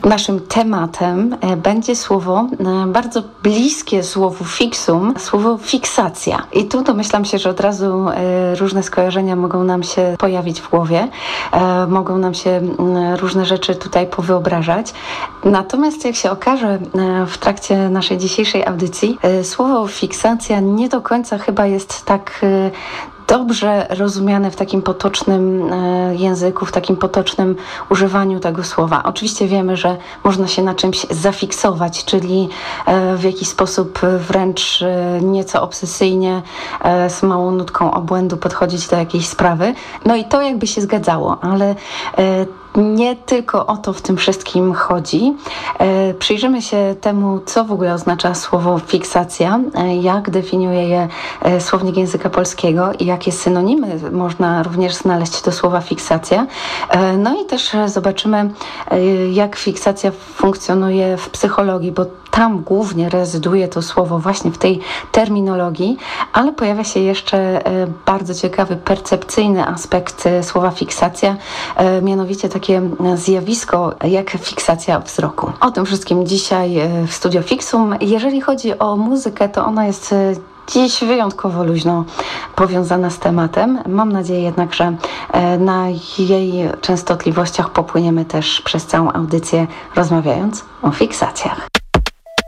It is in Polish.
Naszym tematem będzie słowo bardzo bliskie słowu fixum, słowo fiksacja. I tu domyślam się, że od razu różne skojarzenia mogą nam się pojawić w głowie, mogą nam się różne rzeczy tutaj powyobrażać. Natomiast jak się okaże w trakcie naszej dzisiejszej audycji, słowo fiksacja nie do końca chyba jest tak dobrze rozumiane w takim potocznym języku, w takim potocznym używaniu tego słowa. Oczywiście wiemy, że można się na czymś zafiksować, czyli w jakiś sposób wręcz nieco obsesyjnie, z małą nutką obłędu podchodzić do jakiejś sprawy. No i to jakby się zgadzało, ale nie tylko o to w tym wszystkim chodzi. Przyjrzymy się temu, co w ogóle oznacza słowo fiksacja, jak definiuje je słownik języka polskiego i jakie synonimy można również znaleźć do słowa fiksacja. No i też zobaczymy, jak fiksacja funkcjonuje w psychologii, bo tam głównie rezyduje to słowo właśnie w tej terminologii, ale pojawia się jeszcze bardzo ciekawy, percepcyjny aspekt słowa fiksacja, mianowicie takie zjawisko jak fiksacja wzroku. O tym wszystkim dzisiaj w Studio Fixum. Jeżeli chodzi o muzykę, to ona jest dziś wyjątkowo luźno powiązana z tematem. Mam nadzieję jednak, że na jej częstotliwościach popłyniemy też przez całą audycję, rozmawiając o fiksacjach.